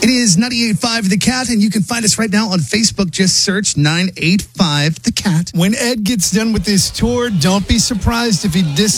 It is 98.5 The Cat, and you can find us right now on Facebook. Just search 985 The Cat. When Ed gets done with this tour, don't be surprised if he